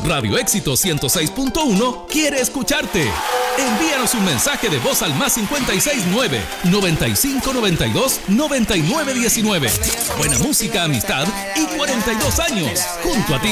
Radio Éxito 106.1 quiere escucharte. Envíanos un mensaje de voz al más 569 9592 9919. Buena música, amistad y 42 años junto a ti.